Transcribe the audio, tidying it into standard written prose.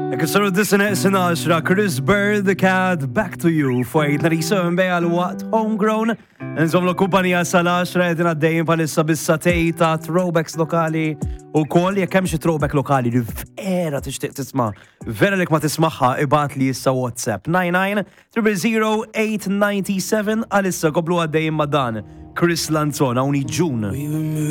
Kissaru disina sinashra Chris Bird Cat Back to You fajt narisem bej għal-waqt Homegrown nżomlu kumpanija sal-10 edina d-dejjem palissa bis-satej ta' throwbacks lokali u kol jekk hemm xi throwback lokali li vera tixtieq tisma' vera lek ma tismagħha ibgħat li issa WhatsApp 99 għalissa koplu għaddejjem ma' dan Chris Lanzona u June.